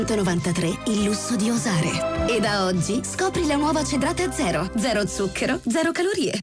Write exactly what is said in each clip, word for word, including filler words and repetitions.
novantatré il lusso di osare. E da oggi scopri la nuova Cedrate Zero. Zero zucchero, zero calorie.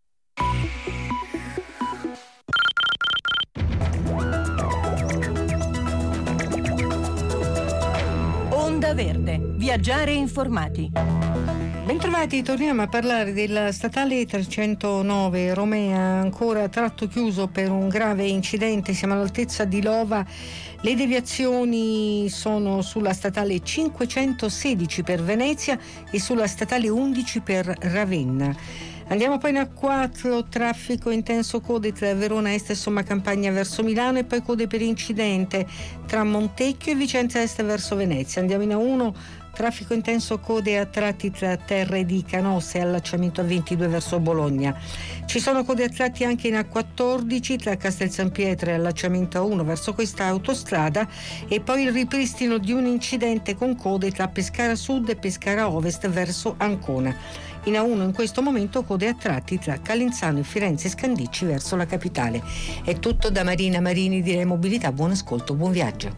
Onda Verde. Viaggiare informati. Bentrovati, torniamo a parlare della statale trecentonove Romea, ancora tratto chiuso per un grave incidente. Siamo all'altezza di Lova. Le deviazioni sono sulla statale cinquecentosedici per Venezia e sulla statale undici per Ravenna. Andiamo poi in A quattro, traffico intenso, code tra Verona Est e Somma Campagna verso Milano, e poi code per incidente tra Montecchio e Vicenza Est verso Venezia. Andiamo in A uno, traffico intenso, code a tratti tra Terre di Canossa e allacciamento A ventidue verso Bologna. Ci sono code a tratti anche in A quattordici tra Castel San Pietro e allacciamento A uno verso questa autostrada, e poi il ripristino di un incidente con code tra Pescara Sud e Pescara Ovest verso Ancona. In A uno in questo momento code a tratti tra Calenzano e Firenze Scandicci verso la capitale. È tutto da Marina Marini di Rai Mobilità. Buon ascolto, buon viaggio.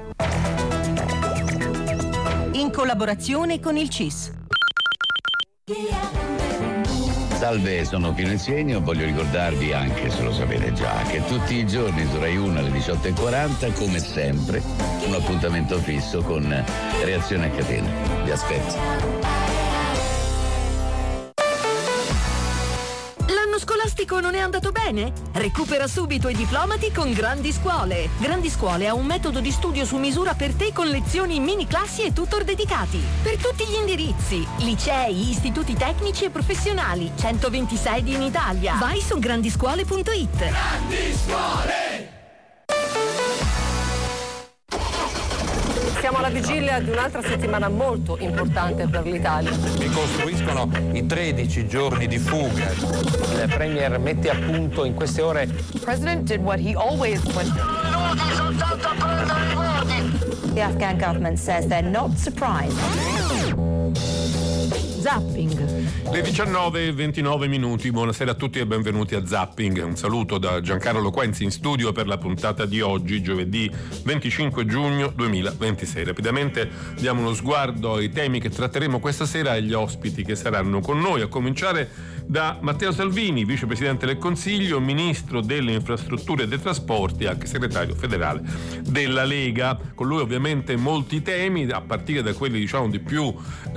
In collaborazione con il C I S. Salve, sono Pino Insegno. Voglio ricordarvi, anche se lo sapete già, che tutti i giorni su Rai uno alle diciotto e quaranta, come sempre, un appuntamento fisso con Reazione a Catena. Vi aspetto. Scolastico non è andato bene? Recupera subito i diplomati con Grandi Scuole. Grandi Scuole ha un metodo di studio su misura per te con lezioni in mini classi e tutor dedicati. Per tutti gli indirizzi, licei, istituti tecnici e professionali, centoventi sedi in Italia. Vai su grandiscuole punto it. Grandi Scuole! Siamo alla vigilia di un'altra settimana molto importante per l'Italia. Ricostruiscono i tredici giorni di fuga. Il Premier mette a punto in queste ore. The President did what he always went. The Afghan government says they're not surprised. Zapping. Le diciannove e ventinove minuti, buonasera a tutti e benvenuti a Zapping. Un saluto da Giancarlo Quenzi in studio per la puntata di oggi, giovedì venticinque giugno duemilaventisei. Rapidamente diamo uno sguardo ai temi che tratteremo questa sera e agli ospiti che saranno con noi, a cominciare da Matteo Salvini, vicepresidente del Consiglio, ministro delle infrastrutture e dei trasporti e anche segretario federale della Lega. Con lui ovviamente molti temi, a partire da quelli diciamo di più,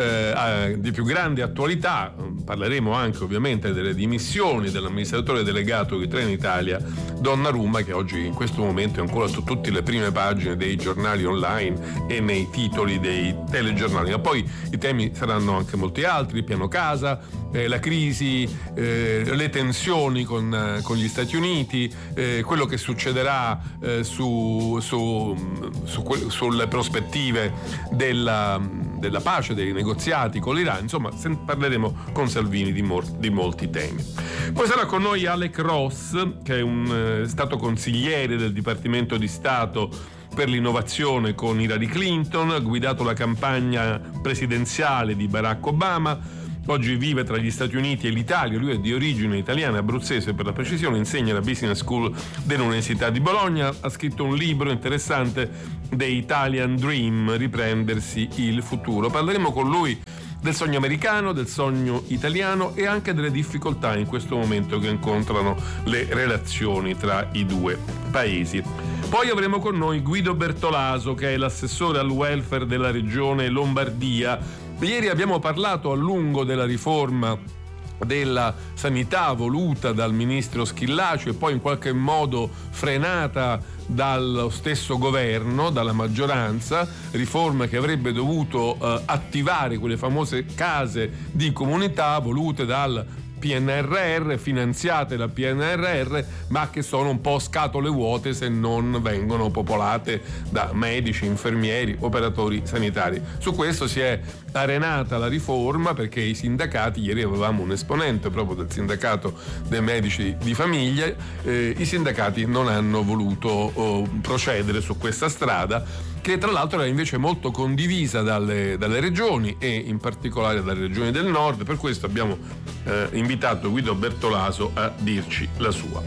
eh, di più grande attualità. Parleremo anche ovviamente delle dimissioni dell'amministratore delegato di Trenitalia Donnarumma, che oggi in questo momento è ancora su tutte le prime pagine dei giornali online e nei titoli dei telegiornali. Ma poi i temi saranno anche molti altri: il piano casa, eh, la crisi, eh, le tensioni con, con gli Stati Uniti, eh, quello che succederà eh, su, su, su, sulle prospettive della, della pace, dei negoziati con l'Iran. Insomma, parleremo con Salvini di, mor- di molti temi. Poi sarà con noi Alec Ross, che è un eh, stato consigliere del Dipartimento di Stato per l'innovazione con Hillary Clinton, ha guidato la campagna presidenziale di Barack Obama. Oggi vive tra gli Stati Uniti e l'Italia. Lui è di origine italiana, abruzzese per la precisione, insegna alla Business School dell'Università di Bologna, ha scritto un libro interessante, The Italian Dream, riprendersi il futuro. Parleremo con lui del sogno americano, del sogno italiano e anche delle difficoltà in questo momento che incontrano le relazioni tra i due paesi. Poi avremo con noi Guido Bertolaso, che è l'assessore al welfare della regione Lombardia. Ieri abbiamo parlato a lungo della riforma della sanità voluta dal ministro Schillaci e poi in qualche modo frenata dallo stesso governo, dalla maggioranza, riforma che avrebbe dovuto eh, attivare quelle famose case di comunità volute dal P N R R, finanziate da P N R R, ma che sono un po' scatole vuote se non vengono popolate da medici, infermieri, operatori sanitari. Su questo si è arenata la riforma perché i sindacati, ieri avevamo un esponente proprio del sindacato dei medici di famiglia, eh, i sindacati non hanno voluto oh, procedere su questa strada, che tra l'altro era invece molto condivisa dalle, dalle regioni e in particolare dalle regioni del nord. Per questo abbiamo eh, invitato Guido Bertolaso a dirci la sua.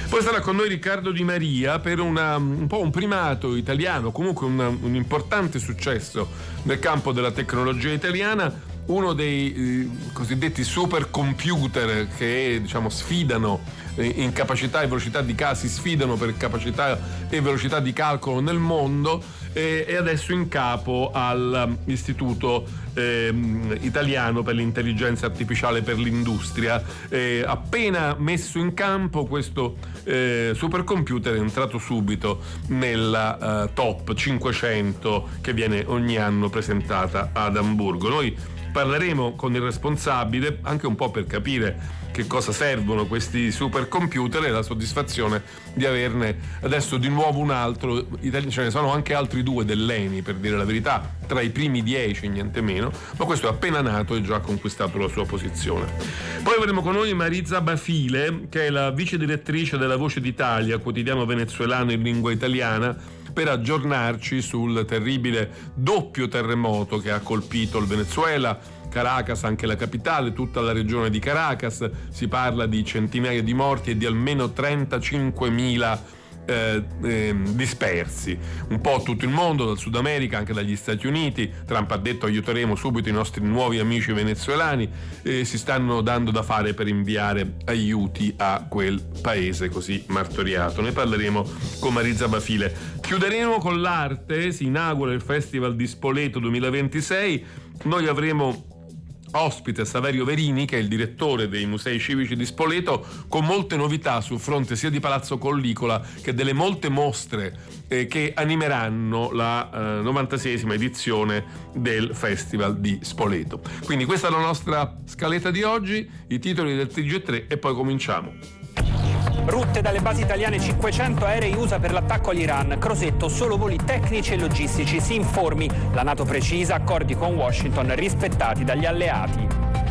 Poi sarà con noi Riccardo Di Maria per una, un po' un primato italiano, comunque una, un importante successo nel campo della tecnologia italiana, uno dei eh, cosiddetti supercomputer che diciamo sfidano eh, in capacità e velocità di calcolo, si sfidano per capacità e velocità di calcolo nel mondo, eh, è adesso in capo all'Istituto eh, Italiano per l'Intelligenza Artificiale per l'Industria. Eh, appena messo in campo questo eh, supercomputer è entrato subito nella eh, top cinquecento che viene ogni anno presentata ad Amburgo. Noi parleremo con il responsabile anche un po' per capire che cosa servono questi supercomputer e la soddisfazione di averne adesso di nuovo un altro. Ce ne sono anche altri due dell'E N I, per dire la verità, tra i primi dieci, niente meno, ma questo è appena nato e già ha conquistato la sua posizione. Poi avremo con noi Marisa Bafile, che è la vice direttrice della Voce d'Italia, quotidiano venezuelano in lingua italiana, per aggiornarci sul terribile doppio terremoto che ha colpito il Venezuela, Caracas, anche la capitale, tutta la regione di Caracas. Si parla di centinaia di morti e di almeno trentacinquemila eh, eh, dispersi. Un po' tutto il mondo, dal Sud America, anche dagli Stati Uniti. Trump ha detto aiuteremo subito i nostri nuovi amici venezuelani, e si stanno dando da fare per inviare aiuti a quel paese così martoriato. Ne parleremo con Marisa Bafile. Chiuderemo con l'arte, si inaugura il Festival di Spoleto duemilaventisei. Noi avremo ospite Saverio Verini, che è il direttore dei Musei Civici di Spoleto, con molte novità sul fronte sia di Palazzo Collicola che delle molte mostre eh, che animeranno la eh, novantaseiesima edizione del Festival di Spoleto. Quindi questa è la nostra scaletta di oggi, i titoli del T G tre, e poi cominciamo. Rotte dalle basi italiane, cinquecento aerei U S A per l'attacco all'Iran. Crosetto, solo voli tecnici e logistici. Si informi. La NATO precisa, accordi con Washington rispettati dagli alleati.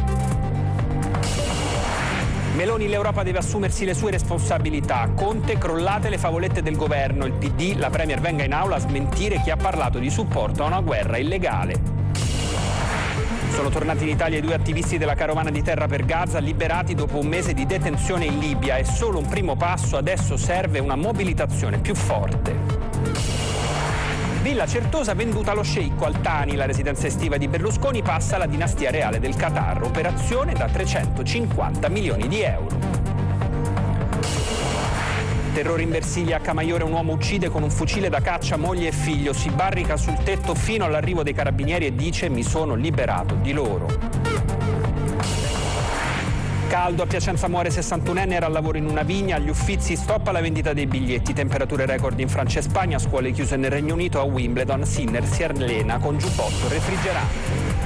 Meloni, l'Europa deve assumersi le sue responsabilità. Conte, crollate le favolette del governo. Il P D, la Premier venga in aula a smentire chi ha parlato di supporto a una guerra illegale. Sono tornati in Italia i due attivisti della carovana di terra per Gaza, liberati dopo un mese di detenzione in Libia. È solo un primo passo, adesso serve una mobilitazione più forte. Villa Certosa venduta allo sceicco Al Thani, la residenza estiva di Berlusconi passa alla dinastia reale del Qatar, operazione da trecentocinquanta milioni di euro. Terrore in Versilia, a Camaiore un uomo uccide con un fucile da caccia moglie e figlio, si barrica sul tetto fino all'arrivo dei carabinieri e dice mi sono liberato di loro. Caldo, a Piacenza muore sessantunenne, era al lavoro in una vigna, agli Uffizi stop alla vendita dei biglietti, temperature record in Francia e Spagna, scuole chiuse nel Regno Unito, a Wimbledon Sinner si allena con giubbotto refrigerante.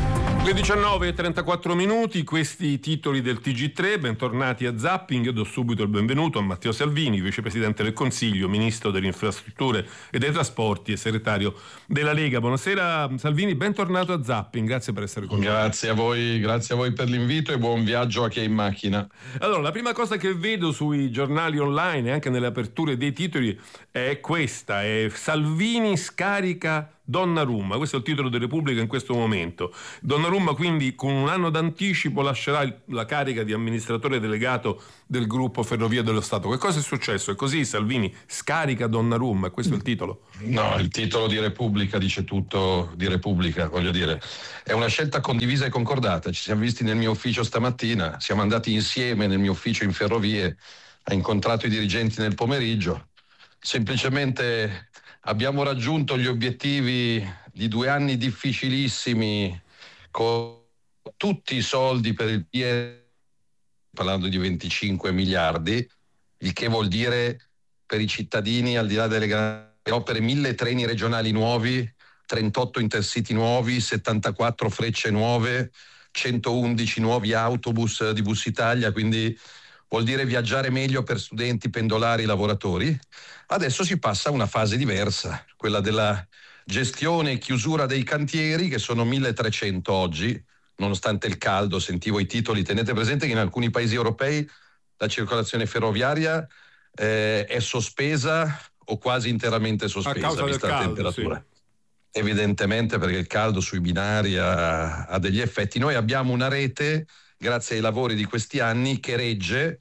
Le diciannove e trentaquattro minuti, questi i titoli del T G tre, bentornati a Zapping. Io do subito il benvenuto a Matteo Salvini, vicepresidente del Consiglio, ministro delle infrastrutture e dei trasporti e segretario della Lega. Buonasera Salvini, bentornato a Zapping, grazie per essere con noi. Grazie a voi, grazie a voi per l'invito e buon viaggio a chi è in macchina. Allora, la prima cosa che vedo sui giornali online e anche nelle aperture dei titoli è questa, è Salvini scarica Donnarumma, questo è il titolo di Repubblica in questo momento. Donnarumma quindi con un anno d'anticipo lascerà il, la carica di amministratore delegato del gruppo Ferrovie dello Stato. Che cosa è successo? È così, Salvini scarica Donnarumma, questo è il titolo? No, il titolo di Repubblica dice tutto di Repubblica, voglio dire. È una scelta condivisa e concordata. Ci siamo visti nel mio ufficio stamattina, siamo andati insieme nel mio ufficio in Ferrovie, ha incontrato i dirigenti nel pomeriggio. Semplicemente abbiamo raggiunto gli obiettivi di due anni difficilissimi con tutti i soldi per il P N R R, parlando di venticinque miliardi, il che vuol dire per i cittadini, al di là delle grandi opere, mille treni regionali nuovi, trentotto intercity nuovi, settantaquattro frecce nuove, centoundici nuovi autobus di Bus Italia, quindi vuol dire viaggiare meglio per studenti, pendolari, lavoratori. Adesso si passa a una fase diversa, quella della gestione e chiusura dei cantieri, che sono milletrecento oggi, nonostante il caldo. Sentivo i titoli, tenete presente che in alcuni paesi europei la circolazione ferroviaria eh, è sospesa o quasi interamente sospesa, a causa vista del la caldo, temperatura. Sì. Evidentemente, perché il caldo sui binari ha, ha degli effetti. Noi abbiamo una rete, grazie ai lavori di questi anni, che regge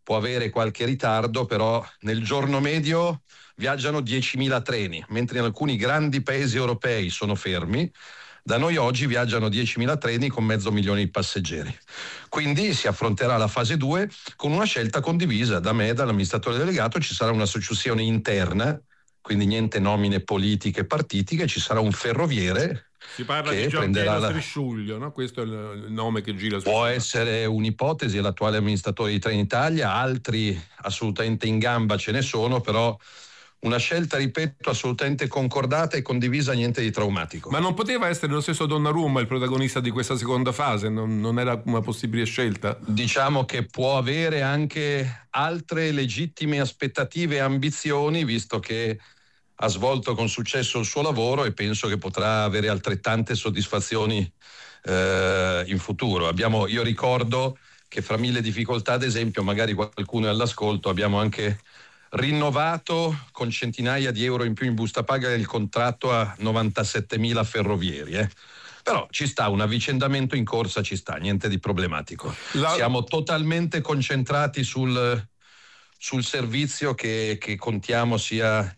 può avere qualche ritardo, però nel giorno medio viaggiano diecimila treni, mentre in alcuni grandi paesi europei sono fermi. Da noi oggi viaggiano diecimila treni con mezzo milione di passeggeri. Quindi si affronterà la fase due con una scelta condivisa da me, dall'amministratore delegato. Ci sarà una successione interna, quindi niente nomine politiche partitiche, ci sarà un ferroviere. Si parla che di Giorgio la... Strisciuglio, no? Questo è il nome che gira. Può essere un'ipotesi, è l'attuale amministratore di Trenitalia, altri assolutamente in gamba ce ne sono, però una scelta, ripeto, assolutamente concordata e condivisa, niente di traumatico. Ma non poteva essere lo stesso Donnarumma il protagonista di questa seconda fase? Non, non era una possibile scelta? Diciamo che può avere anche altre legittime aspettative e ambizioni, visto che ha svolto con successo il suo lavoro, e penso che potrà avere altrettante soddisfazioni eh, in futuro. Abbiamo, io ricordo che fra mille difficoltà, ad esempio, magari qualcuno è all'ascolto, abbiamo anche rinnovato con centinaia di euro in più in busta paga il contratto a novantasettemila ferrovieri. Eh. Però ci sta, un avvicendamento in corsa ci sta, niente di problematico. La... Siamo totalmente concentrati sul, sul servizio che, che contiamo sia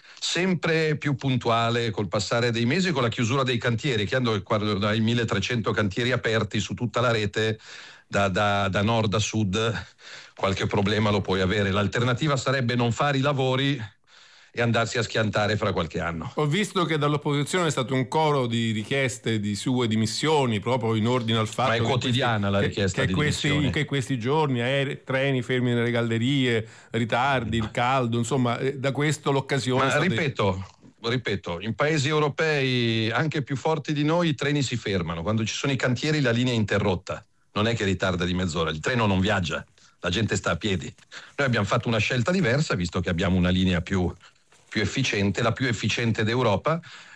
sempre più puntuale col passare dei mesi, con la chiusura dei cantieri, che hanno dai milletrecento cantieri aperti su tutta la rete, da, da, da nord a sud. Qualche problema lo puoi avere. L'alternativa sarebbe non fare i lavori e andarsi a schiantare fra qualche anno. Ho visto che dall'opposizione è stato un coro di richieste di sue dimissioni, proprio in ordine al fatto. Ma è che quotidiana questi, la richiesta che, di che questi, dimissioni. Che questi giorni, aerei, treni fermi nelle gallerie, ritardi, il caldo, insomma, da questo l'occasione. Ma state... ripeto, ripeto, in paesi europei anche più forti di noi i treni si fermano. Quando ci sono i cantieri la linea è interrotta. Non è che ritarda di mezz'ora, il treno non viaggia, la gente sta a piedi. Noi abbiamo fatto una scelta diversa, visto che abbiamo una linea più, più efficiente, la più efficiente d'Europa.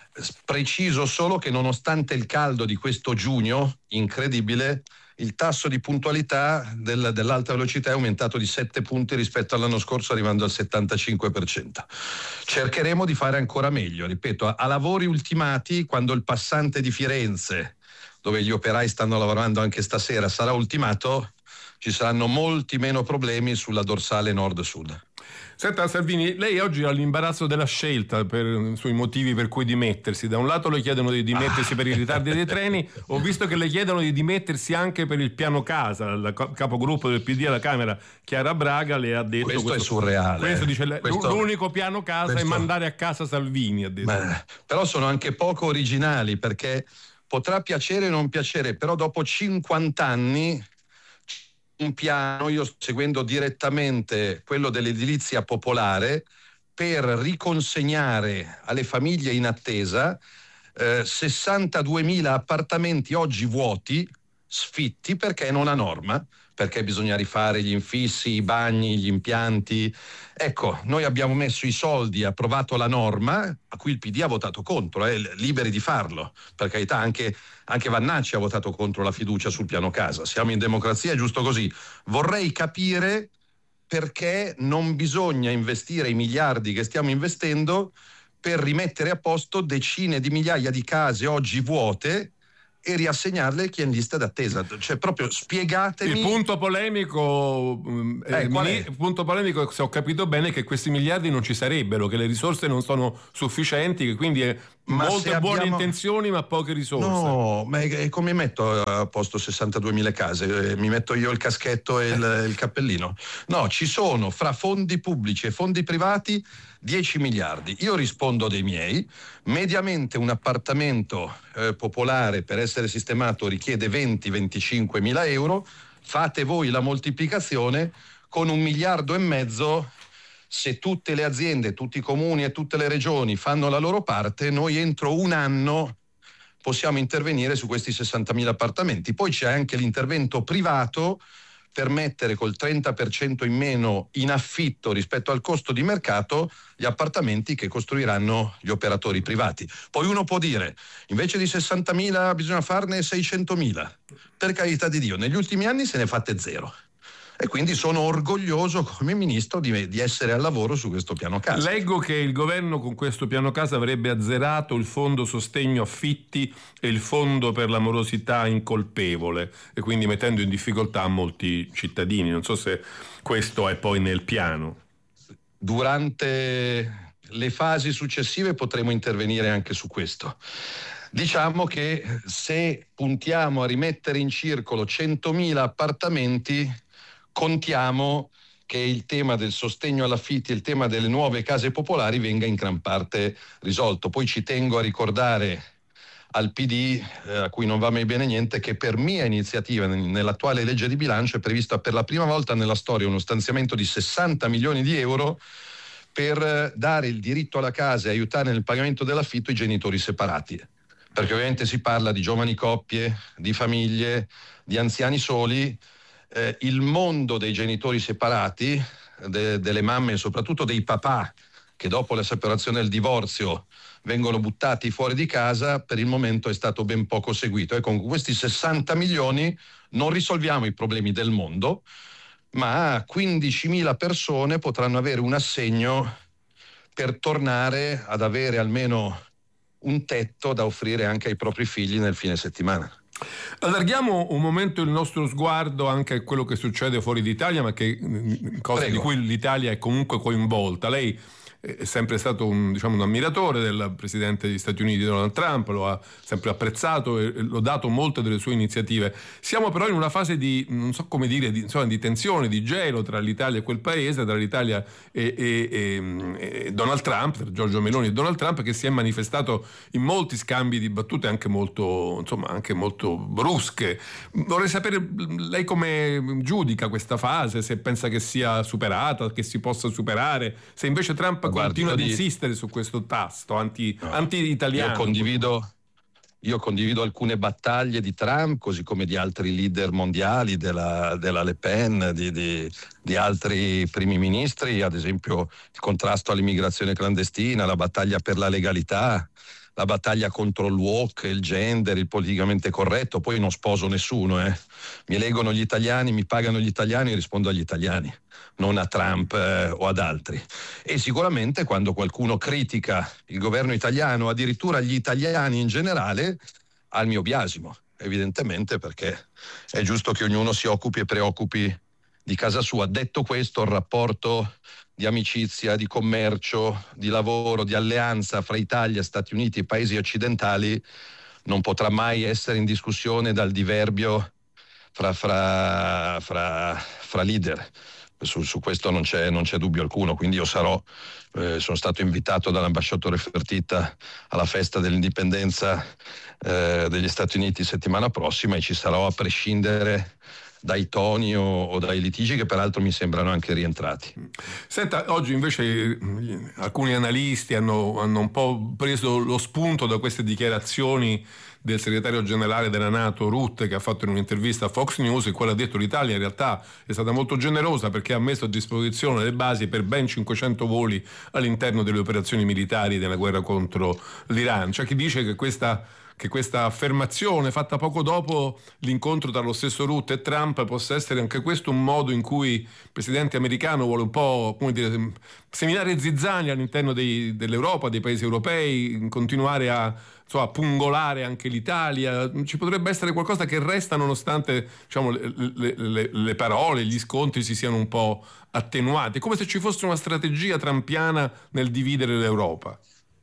Preciso solo che nonostante il caldo di questo giugno incredibile, il tasso di puntualità del, dell'alta velocità è aumentato di sette punti rispetto all'anno scorso, arrivando al settantacinque per cento. Cercheremo di fare ancora meglio, ripeto, a, a lavori ultimati, quando il passante di Firenze, dove gli operai stanno lavorando anche stasera, sarà ultimato, ci saranno molti meno problemi sulla dorsale nord-sud. Senta Salvini, lei oggi ha l'imbarazzo della scelta per, sui motivi per cui dimettersi. Da un lato le chiedono di dimettersi ah. per i ritardi dei treni, ho visto che le chiedono di dimettersi anche per il piano casa. La capogruppo del P D alla Camera, Chiara Braga, le ha detto... Questo, questo è surreale. Questo dice lei, questo, l'unico piano casa questo, è mandare a casa Salvini, ha detto. Beh, però sono anche poco originali, perché potrà piacere o non piacere, però dopo cinquanta anni un piano, io seguendo direttamente quello dell'edilizia popolare, per riconsegnare alle famiglie in attesa eh, sessantaduemila appartamenti oggi vuoti, sfitti, perché non a norma, perché bisogna rifare gli infissi, i bagni, gli impianti. Ecco, noi abbiamo messo i soldi, approvato la norma, a cui il P D ha votato contro, eh, liberi di farlo. Per carità, anche, anche Vannacci ha votato contro la fiducia sul piano casa. Siamo in democrazia, è giusto così. Vorrei capire perché non bisogna investire i miliardi che stiamo investendo per rimettere a posto decine di migliaia di case oggi vuote e riassegnarle a chi è in lista d'attesa. Cioè, proprio spiegatemi. Il punto polemico, eh, eh, qual è? Il punto polemico, se ho capito bene, è che questi miliardi non ci sarebbero, che le risorse non sono sufficienti, che quindi è ma molte buone abbiamo... intenzioni ma poche risorse. No, ma è, è come metto a posto sessantaduemila case? Mi metto io il caschetto e il, il cappellino? No, ci sono fra fondi pubblici e fondi privati dieci miliardi. Io rispondo dei miei. Mediamente un appartamento eh, popolare per essere sistemato richiede venti venticinque mila euro. Fate voi la moltiplicazione con un miliardo e mezzo. Se tutte le aziende, tutti i comuni e tutte le regioni fanno la loro parte, noi entro un anno possiamo intervenire su questi sessantamila appartamenti. Poi c'è anche l'intervento privato per mettere col trenta per cento in meno in affitto rispetto al costo di mercato gli appartamenti che costruiranno gli operatori privati. Poi uno può dire, invece di sessantamila bisogna farne seicentomila. Per carità di Dio, negli ultimi anni se ne fatte zero. E quindi sono orgoglioso come ministro di, di essere al lavoro su questo piano casa. Leggo che il governo con questo piano casa avrebbe azzerato il fondo sostegno affitti e il fondo per la morosità incolpevole, e quindi mettendo in difficoltà molti cittadini. Non so se questo è poi nel piano. Durante le fasi successive potremo intervenire anche su questo. Diciamo che se puntiamo a rimettere in circolo centomila appartamenti, contiamo che il tema del sostegno all'affitti e il tema delle nuove case popolari venga in gran parte risolto. Poi ci tengo a ricordare al P D, eh, a cui non va mai bene niente, che per mia iniziativa nell'attuale legge di bilancio è previsto per la prima volta nella storia uno stanziamento di sessanta milioni di euro per dare il diritto alla casa e aiutare nel pagamento dell'affitto i genitori separati. Perché ovviamente si parla di giovani coppie, di famiglie, di anziani soli. Eh, il mondo dei genitori separati, de- delle mamme e soprattutto dei papà, che dopo la separazione e il divorzio vengono buttati fuori di casa, per il momento è stato ben poco seguito. E con questi sessanta milioni non risolviamo i problemi del mondo, ma quindicimila persone potranno avere un assegno per tornare ad avere almeno un tetto da offrire anche ai propri figli nel fine settimana. Allarghiamo un momento il nostro sguardo anche a quello che succede fuori d'Italia, ma che cose Prego. di cui l'Italia è comunque coinvolta. Lei è sempre stato un, diciamo, un ammiratore del presidente degli Stati Uniti Donald Trump, lo ha sempre apprezzato e lodato molte delle sue iniziative. Siamo però in una fase di, non so come dire, di, insomma, di tensione, di gelo tra l'Italia e quel paese, tra l'Italia e, e, e, e Donald Trump, tra Giorgia Meloni e Donald Trump, che si è manifestato in molti scambi di battute anche molto, insomma, anche molto brusche. Vorrei sapere lei come giudica questa fase, se pensa che sia superata, che si possa superare, se invece Trump Guardi, continua ad di... insistere su questo tasto anti, no. anti-italiano. Io condivido, io condivido alcune battaglie di Trump, così come di altri leader mondiali, della, della Le Pen, di, di, di altri primi ministri, ad esempio il contrasto all'immigrazione clandestina, la battaglia per la legalità, la battaglia contro il woke, il gender, il politicamente corretto. Poi non sposo nessuno, eh. Mi eleggono gli italiani, mi pagano gli italiani e rispondo agli italiani, non a Trump eh, o ad altri. E sicuramente quando qualcuno critica il governo italiano, addirittura gli italiani in generale, ha il mio biasimo, evidentemente, perché è giusto che ognuno si occupi e preoccupi di casa sua. Detto questo, il rapporto di amicizia, di commercio, di lavoro, di alleanza fra Italia, Stati Uniti e paesi occidentali non potrà mai essere in discussione dal diverbio fra, fra, fra, fra leader. Su, su questo non c'è, non c'è dubbio alcuno, quindi io sarò, eh, sono stato invitato dall'ambasciatore Fertitta alla festa dell'indipendenza eh, degli Stati Uniti settimana prossima e ci sarò a prescindere dai toni o, o dai litigi che peraltro mi sembrano anche rientrati. Senta, oggi invece alcuni analisti hanno, hanno un po' preso lo spunto da queste dichiarazioni del segretario generale della NATO Rutte, che ha fatto in un'intervista a Fox News, in cui ha detto l'Italia in realtà è stata molto generosa perché ha messo a disposizione le basi per ben cinquecento voli all'interno delle operazioni militari della guerra contro l'Iran. C'è chi dice che questa che questa affermazione fatta poco dopo l'incontro tra lo stesso Rutte e Trump possa essere anche questo un modo in cui il presidente americano vuole un po', come dire, seminare zizzania all'interno dei, dell'Europa, dei paesi europei, continuare a, insomma, a pungolare anche l'Italia. Ci potrebbe essere qualcosa che resta nonostante, diciamo, le, le, le, le parole, gli scontri si siano un po' attenuati, come se ci fosse una strategia trumpiana nel dividere l'Europa.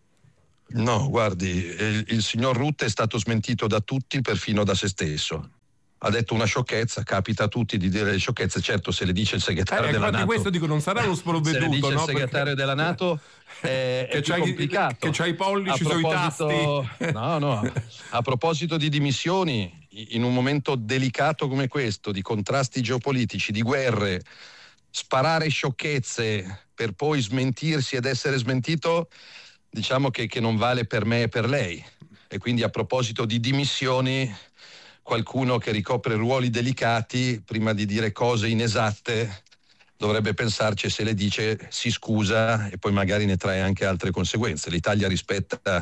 No, guardi, il, il signor Rutte è stato smentito da tutti, perfino da se stesso. Ha detto una sciocchezza, capita a tutti di dire le sciocchezze, certo se le dice il segretario eh, della NATO. Questo dico, non sarà uno sprovveduto, se le dice no? il segretario Perché... della NATO è, è più complicato. Che c'ha i pollici sui tasti. No, no. A proposito di dimissioni, in un momento delicato come questo, di contrasti geopolitici, di guerre, sparare sciocchezze per poi smentirsi ed essere smentito, diciamo che, che non vale per me e per lei. E quindi a proposito di dimissioni, qualcuno che ricopre ruoli delicati, prima di dire cose inesatte, dovrebbe pensarci, e se le dice si scusa e poi magari ne trae anche altre conseguenze. L'Italia rispetta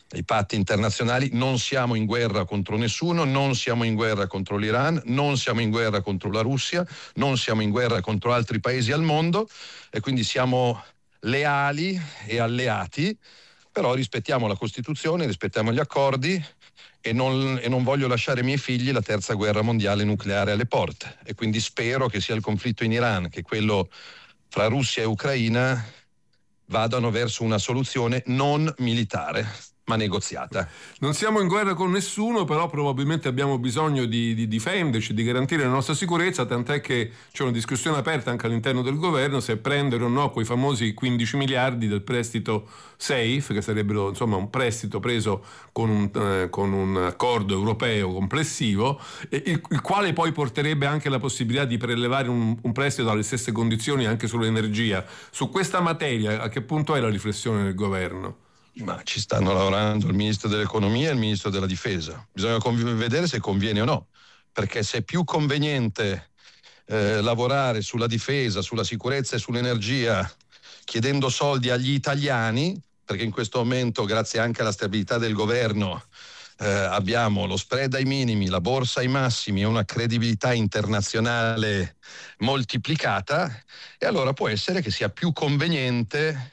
i patti internazionali. Non siamo in guerra contro nessuno, non siamo in guerra contro l'Iran, non siamo in guerra contro la Russia, non siamo in guerra contro altri paesi al mondo, e quindi siamo leali e alleati, però rispettiamo la Costituzione, rispettiamo gli accordi e non, e non voglio lasciare ai miei figli la terza guerra mondiale nucleare alle porte, e quindi spero che sia il conflitto in Iran che quello fra Russia e Ucraina vadano verso una soluzione non militare ma negoziata. Non siamo in guerra con nessuno, però probabilmente abbiamo bisogno di, di difenderci, di garantire la nostra sicurezza, tant'è che c'è una discussione aperta anche all'interno del governo se prendere o no quei famosi quindici miliardi del prestito SAFE, che sarebbero insomma un prestito preso con un, eh, con un accordo europeo complessivo, eh, il, il quale poi porterebbe anche la possibilità di prelevare un, un prestito alle stesse condizioni anche sull'energia. Su questa materia a che punto è la riflessione del governo? Ma ci stanno lavorando il Ministro dell'Economia e il Ministro della Difesa. Bisogna conv- vedere se conviene o no, perché se è più conveniente eh, lavorare sulla difesa, sulla sicurezza e sull'energia chiedendo soldi agli italiani, perché in questo momento, grazie anche alla stabilità del governo, eh, abbiamo lo spread ai minimi, la borsa ai massimi e una credibilità internazionale moltiplicata, e allora può essere che sia più conveniente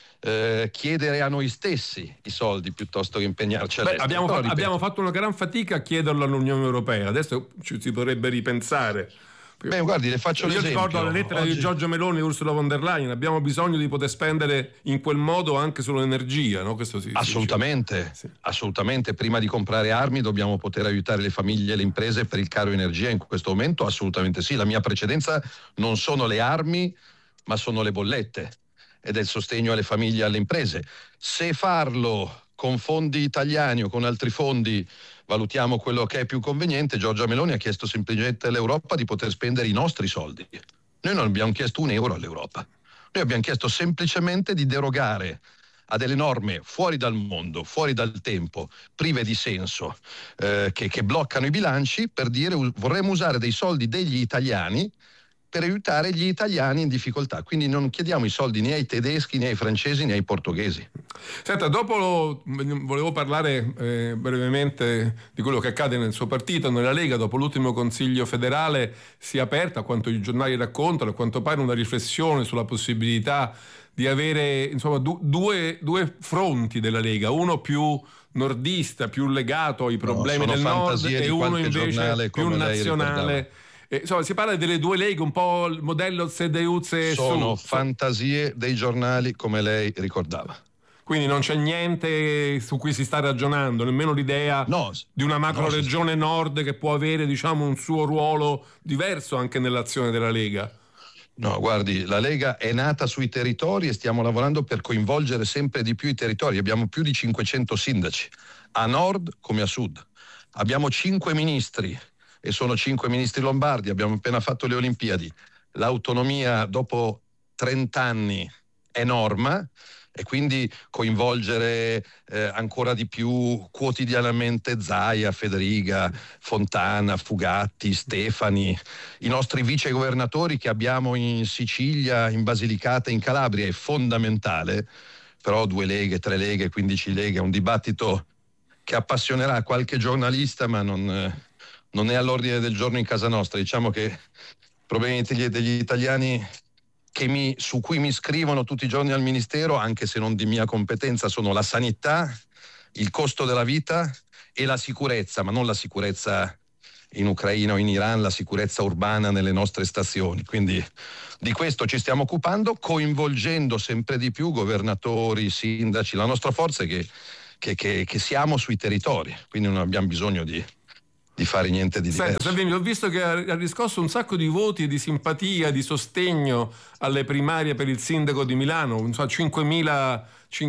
Eh, chiedere a noi stessi i soldi piuttosto che impegnarci all'estero. Abbiamo, Però, fa- abbiamo fatto una gran fatica a chiederlo all'Unione Europea, adesso ci si potrebbe ripensare. Beh, guardi, le faccio Io l'esempio. ricordo la lettera Oggi... di Giorgia Meloni e Ursula von der Leyen, abbiamo bisogno di poter spendere in quel modo anche sull'energia, no? Questo si, assolutamente, si assolutamente. Prima di comprare armi dobbiamo poter aiutare le famiglie e le imprese per il caro energia in questo momento, assolutamente sì. La mia precedenza non sono le armi, ma sono le bollette ed è il sostegno alle famiglie e alle imprese. Se farlo con fondi italiani o con altri fondi valutiamo quello che è più conveniente, Giorgia Meloni ha chiesto semplicemente all'Europa di poter spendere i nostri soldi. Noi non abbiamo chiesto un euro all'Europa, noi abbiamo chiesto semplicemente di derogare a delle norme fuori dal mondo, fuori dal tempo, prive di senso, eh, che, che bloccano i bilanci, per dire vorremmo usare dei soldi degli italiani per aiutare gli italiani in difficoltà. Quindi non chiediamo i soldi né ai tedeschi, né ai francesi, né ai portoghesi. Senta, dopo lo, volevo parlare eh, brevemente di quello che accade nel suo partito, nella Lega. Dopo l'ultimo Consiglio federale si è aperta, a quanto i giornali raccontano, a quanto pare una riflessione sulla possibilità di avere insomma du- due, due fronti della Lega, uno più nordista, più legato ai problemi no, del nord, e uno invece più nazionale. Eh, insomma, si parla delle due leghe, un po' il modello C D U C S U. Sono fantasie dei giornali, come lei ricordava. Quindi non c'è niente su cui si sta ragionando, nemmeno l'idea no, di una macro no, regione nord che può avere, diciamo, un suo ruolo diverso anche nell'azione della Lega. No, guardi, la Lega è nata sui territori e stiamo lavorando per coinvolgere sempre di più i territori. Abbiamo più di cinquecento sindaci, a nord come a sud. Abbiamo cinque ministri, e sono cinque ministri lombardi, abbiamo appena fatto le Olimpiadi. L'autonomia dopo trent'anni è norma, e quindi coinvolgere eh, ancora di più quotidianamente Zaia, Federica, Fontana, Fugatti, Stefani, i nostri vicegovernatori che abbiamo in Sicilia, in Basilicata, in Calabria, è fondamentale. Però due leghe, tre leghe, quindici leghe, è un dibattito che appassionerà qualche giornalista, ma non... Eh, non è all'ordine del giorno in casa nostra. Diciamo che i problemi degli italiani che mi, su cui mi scrivono tutti i giorni al Ministero, anche se non di mia competenza, sono la sanità, il costo della vita e la sicurezza, ma non la sicurezza in Ucraina o in Iran, la sicurezza urbana nelle nostre stazioni. Quindi di questo ci stiamo occupando, coinvolgendo sempre di più governatori, sindaci. La nostra forza è che, che, che, che siamo sui territori, quindi non abbiamo bisogno di di fare niente di diverso. Senta, Salvini, ho visto che ha riscosso un sacco di voti di simpatia, di sostegno alle primarie per il sindaco di Milano, insomma cinquemila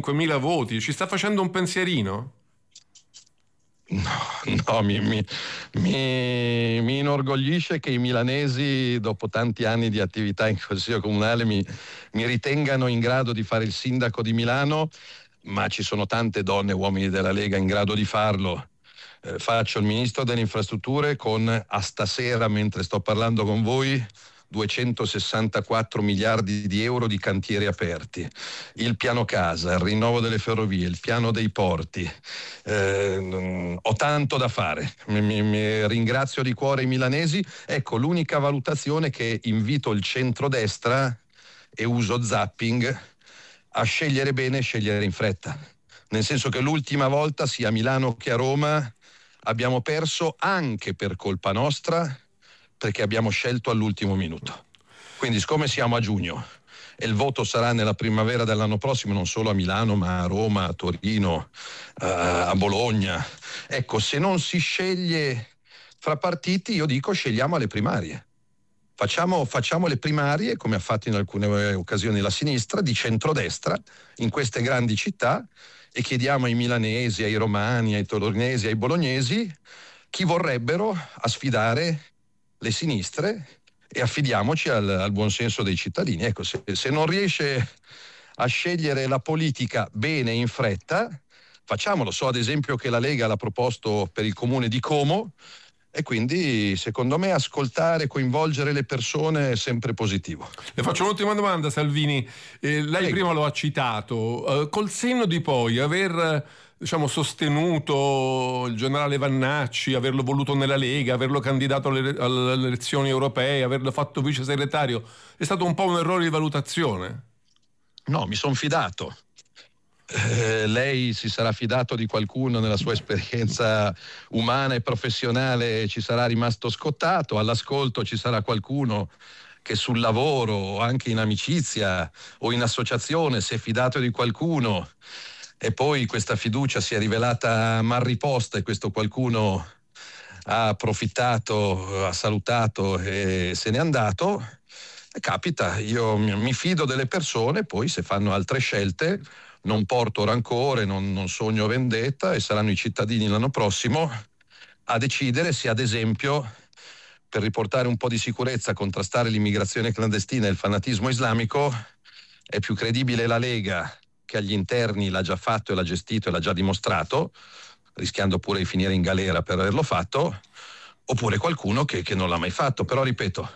voti. Ci sta facendo un pensierino? No, no mi, mi, mi, mi inorgoglisce che i milanesi, dopo tanti anni di attività in Consiglio Comunale, mi, mi ritengano in grado di fare il sindaco di Milano, ma ci sono tante donne e uomini della Lega in grado di farlo. Eh, faccio il ministro delle infrastrutture con, a stasera, mentre sto parlando con voi, duecentosessantaquattro miliardi di euro di cantieri aperti, il piano casa, il rinnovo delle ferrovie, il piano dei porti. Eh, ho tanto da fare, mi, mi, mi ringrazio di cuore i milanesi. Ecco, l'unica valutazione che invito il centrodestra, e uso zapping, a scegliere bene e scegliere in fretta. Nel senso che l'ultima volta, sia a Milano che a Roma, abbiamo perso anche per colpa nostra, perché abbiamo scelto all'ultimo minuto. Quindi, siccome siamo a giugno e il voto sarà nella primavera dell'anno prossimo, non solo a Milano ma a Roma, a Torino, uh, a Bologna, ecco, se non si sceglie fra partiti, io dico scegliamo alle primarie. Facciamo, facciamo le primarie, come ha fatto in alcune occasioni la sinistra, di centrodestra in queste grandi città, e chiediamo ai milanesi, ai romani, ai torinesi, ai bolognesi chi vorrebbero a sfidare le sinistre, e affidiamoci al, al buon senso dei cittadini. Ecco, se, se non riesce a scegliere la politica bene in fretta, facciamolo. So ad esempio che la Lega l'ha proposto per il comune di Como, e quindi secondo me ascoltare, coinvolgere le persone è sempre positivo. Le faccio un'ultima domanda, Salvini. Eh, lei Prego. Prima lo ha citato, eh, col senno di poi aver, diciamo, sostenuto il generale Vannacci, averlo voluto nella Lega, averlo candidato alle, alle elezioni europee, averlo fatto vice segretario, è stato un po' un errore di valutazione? No, mi sono fidato. Eh, lei si sarà fidato di qualcuno nella sua esperienza umana e professionale, ci sarà rimasto scottato. All'ascolto ci sarà qualcuno che sul lavoro o anche in amicizia o in associazione si è fidato di qualcuno, e poi questa fiducia si è rivelata mal riposta e questo qualcuno ha approfittato, ha salutato e se n'è andato. E capita, io mi fido delle persone, poi se fanno altre scelte non porto rancore, non, non sogno vendetta, e saranno i cittadini l'anno prossimo a decidere se, ad esempio, per riportare un po' di sicurezza, contrastare l'immigrazione clandestina e il fanatismo islamico, è più credibile la Lega, che agli interni l'ha già fatto e l'ha gestito e l'ha già dimostrato, rischiando pure di finire in galera per averlo fatto, oppure qualcuno che, che non l'ha mai fatto. Però ripeto,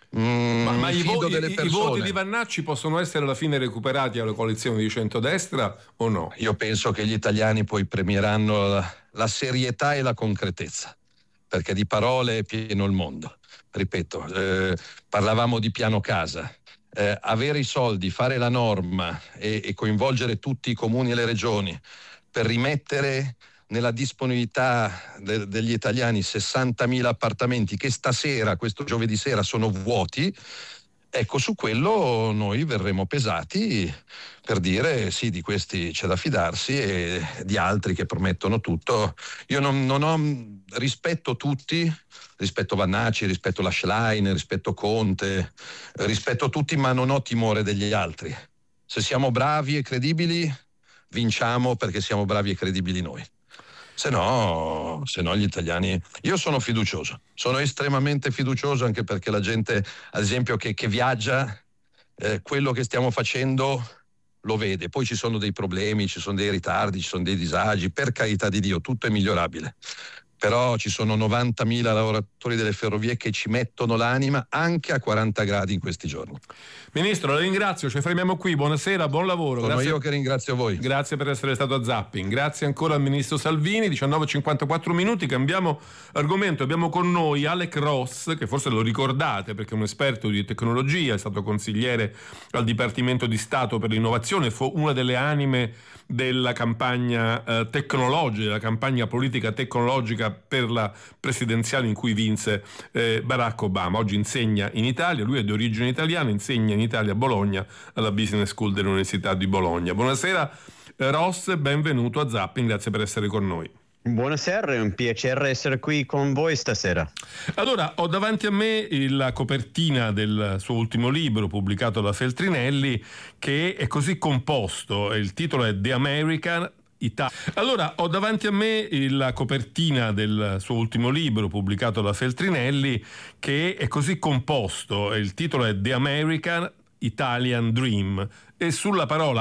Mm, ma ma i, vo- delle i, persone. i voti di Vannacci possono essere alla fine recuperati alla coalizione di centrodestra o no? Io penso che gli italiani poi premieranno la, la serietà e la concretezza, perché di parole è pieno il mondo. Ripeto, eh, parlavamo di piano casa. Eh, avere i soldi, fare la norma e, e coinvolgere tutti i comuni e le regioni per rimettere nella disponibilità de- degli italiani sessantamila appartamenti che stasera, questo giovedì sera, sono vuoti, ecco, su quello noi verremo pesati per dire sì, di questi c'è da fidarsi, e di altri che promettono tutto. Io non, non ho rispetto tutti, rispetto Vannacci, rispetto la Schlein, rispetto Conte, rispetto tutti, ma non ho timore degli altri. Se siamo bravi e credibili, vinciamo perché siamo bravi e credibili noi. Se no, se no gli italiani... Io sono fiducioso, sono estremamente fiducioso, anche perché la gente, ad esempio, che, che viaggia, eh, quello che stiamo facendo lo vede. Poi ci sono dei problemi, ci sono dei ritardi, ci sono dei disagi, per carità di Dio, tutto è migliorabile. Però ci sono novantamila lavoratori delle ferrovie che ci mettono l'anima anche a quaranta gradi in questi giorni. Ministro, la ringrazio, ci fermiamo qui, buonasera, buon lavoro. Sono grazie. io che ringrazio voi. Grazie per essere stato a Zapping, grazie ancora al Ministro Salvini. diciannove e cinquantaquattro minuti, cambiamo argomento. Abbiamo con noi Alec Ross, che forse lo ricordate perché è un esperto di tecnologia, è stato consigliere al Dipartimento di Stato per l'innovazione, fu una delle anime della campagna eh, tecnologica, della campagna politica tecnologica per la presidenziale in cui vinse eh, Barack Obama. Oggi insegna in Italia, lui è di origine italiana, insegna in Italia a Bologna alla Business School dell'Università di Bologna. Buonasera eh, Ross, benvenuto a Zapping, grazie per essere con noi. Buonasera, è un piacere essere qui con voi stasera. Allora, ho davanti a me la copertina del suo ultimo libro pubblicato da Feltrinelli, che è così composto, il titolo è The American Italia. Allora, ho davanti a me la copertina del suo ultimo libro pubblicato da Feltrinelli, che è così composto, il titolo è The American Italian Dream, e sulla parola